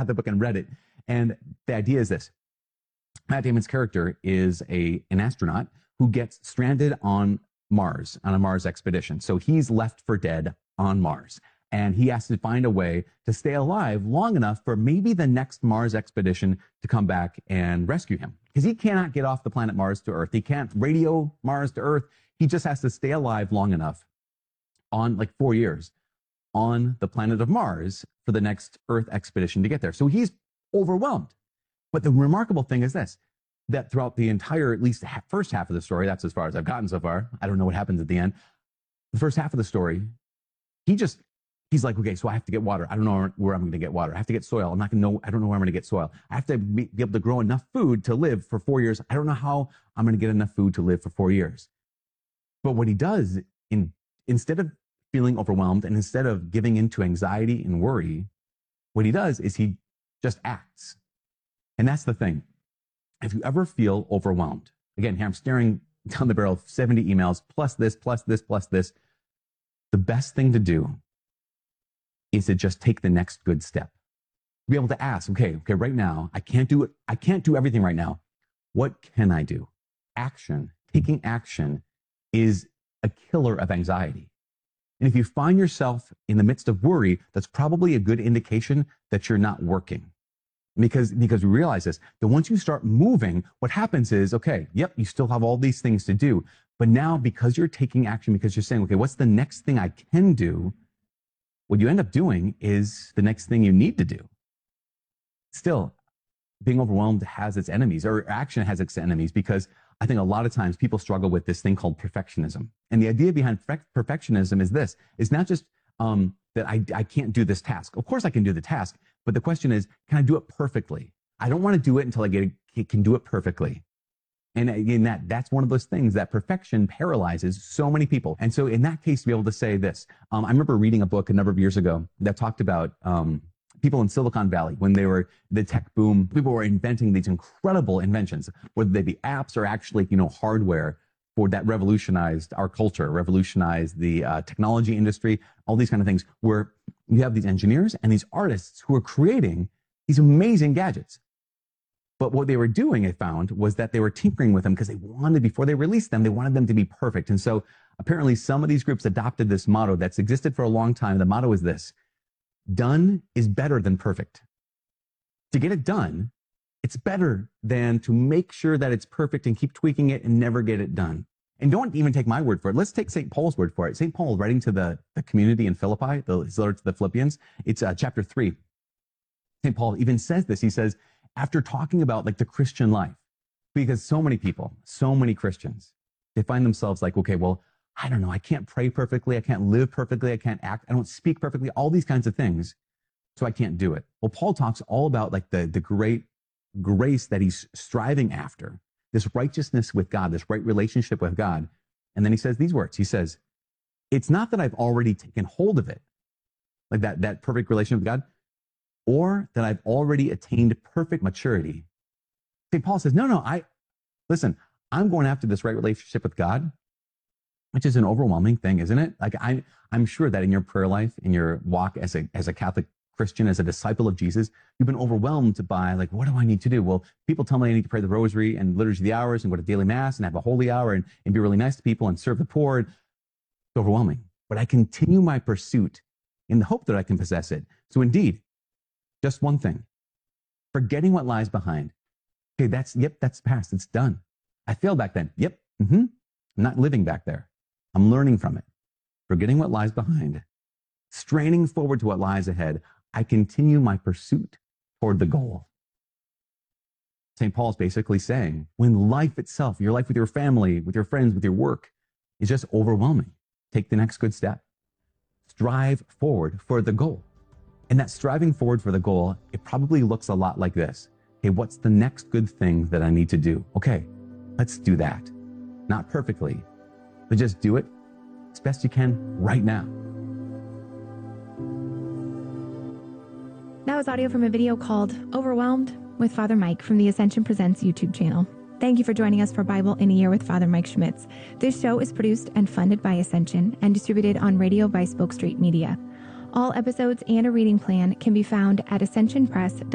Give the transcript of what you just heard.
got the book and read it. And the idea is this. Matt Damon's character is an astronaut who gets stranded on Mars, on a Mars expedition. So he's left for dead on Mars. And he has to find a way to stay alive long enough for maybe the next Mars expedition to come back and rescue him. Because he cannot get off the planet Mars to Earth. He can't radio Mars to Earth. He just has to stay alive long enough on like 4 years on the planet of Mars for the next Earth expedition to get there. So he's overwhelmed. But the remarkable thing is this, that throughout the entire, at least first half of the story, that's as far as I've gotten so far. I don't know what happens at the end. The first half of the story, he's like, okay, so I have to get water. I don't know where I'm going to get water. I have to get soil. I don't know where I'm going to get soil. I have to be able to grow enough food to live for 4 years. I don't know how I'm going to get enough food to live for 4 years. But what he does, instead of feeling overwhelmed and instead of giving into anxiety and worry, what he does is he just acts. And that's the thing. If you ever feel overwhelmed, again, here I'm staring down the barrel of 70 emails, plus this, plus this, plus this. The best thing to do is to just take the next good step. Be able to ask, okay, right now, I can't do it. I can't do everything right now. What can I do? Action, taking action is a killer of anxiety. And if you find yourself in the midst of worry, that's probably a good indication that you're not working. Because we realize this, that once you start moving, what happens is, okay, yep, you still have all these things to do. But now because you're taking action, because you're saying, okay, what's the next thing I can do? What you end up doing is the next thing you need to do. Still, being overwhelmed has its enemies, or action has its enemies, because I think a lot of times people struggle with this thing called perfectionism. And the idea behind perfectionism is this, is not just that I can't do this task. Of course I can do the task, but the question is, can I do it perfectly? I don't want to do it until I can do it perfectly. And again, that's one of those things that perfection paralyzes so many people. And so in that case, to be able to say this, I remember reading a book a number of years ago that talked about people in Silicon Valley, when they were the tech boom, people were inventing these incredible inventions, whether they be apps or actually, hardware that revolutionized our culture, revolutionized the technology industry, all these kind of things, where you have these engineers and these artists who are creating these amazing gadgets. But what they were doing, I found, was that they were tinkering with them because they wanted, before they released them, they wanted them to be perfect. And so apparently some of these groups adopted this motto that's existed for a long time. The motto is this: done is better than perfect. To get it done, it's better than to make sure that it's perfect and keep tweaking it and never get it done. And don't even take my word for it. Let's take St. Paul's word for it. St. Paul, writing to the community in Philippi, his letter to the Philippians, it's chapter 3. St. Paul even says this. He says, after talking about like the Christian life, because so many people, so many Christians, they find themselves like, okay, well, I don't know, I can't pray perfectly, I can't live perfectly, I can't act, I don't speak perfectly, all these kinds of things, so I can't do it. Well, Paul talks all about like the great grace that he's striving after, this righteousness with God, this right relationship with God. And then he says these words. He says, it's not that I've already taken hold of it, like that perfect relationship with God, or that I've already attained perfect maturity. St. Paul says, no, listen, I'm going after this right relationship with God, which is an overwhelming thing, isn't it? Like I'm sure that in your prayer life, in your walk as a Catholic Christian, as a disciple of Jesus, you've been overwhelmed by like, what do I need to do? Well, people tell me I need to pray the rosary and liturgy of the hours and go to daily mass and have a holy hour and be really nice to people and serve the poor. It's overwhelming. But I continue my pursuit in the hope that I can possess it. So indeed, just one thing, forgetting what lies behind. Okay, that's past. It's done. I failed back then. Yep. I'm not living back there. I'm learning from it. Forgetting what lies behind, straining forward to what lies ahead, I continue my pursuit toward the goal. St. Paul's basically saying, when life itself, your life with your family, with your friends, with your work, is just overwhelming, take the next good step. Strive forward for the goal. And that striving forward for the goal, it probably looks a lot like this. Okay, what's the next good thing that I need to do? Okay, let's do that. Not perfectly, but just do it as best you can right now. That was audio from a video called Overwhelmed with Father Mike from the Ascension Presents YouTube channel. Thank you for joining us for Bible in a Year with Father Mike Schmitz. This show is produced and funded by Ascension and distributed on radio by Spoke Street Media. All episodes and a reading plan can be found at ascensionpress.com.